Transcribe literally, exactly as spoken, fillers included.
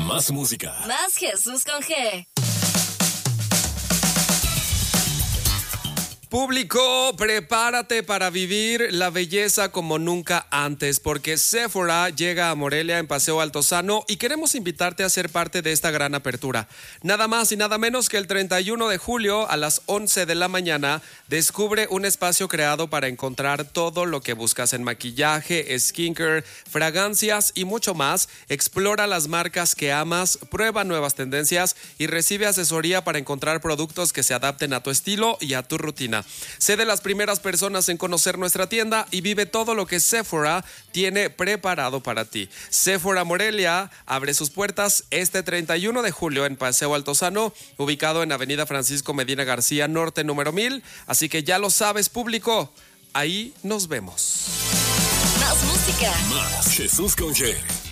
Más música. Más Jesús con G. Público, prepárate para vivir la belleza como nunca antes, porque Sephora llega a Morelia en Paseo Altozano y queremos invitarte a ser parte de esta gran apertura. Nada más y nada menos que el treinta y uno de julio a las once de la mañana, descubre un espacio creado para encontrar todo lo que buscas en maquillaje, skincare, fragancias y mucho más. Explora las marcas que amas, prueba nuevas tendencias y recibe asesoría para encontrar productos que se adapten a tu estilo y a tu rutina. Sé de las primeras personas en conocer nuestra tienda y vive todo lo que Sephora tiene preparado para ti. Sephora Morelia abre sus puertas este treinta y uno de julio en Paseo Altozano, ubicado en Avenida Francisco Medina García Norte número mil. Así que ya lo sabes, público, ahí nos vemos. Más música. Más Jesús con G.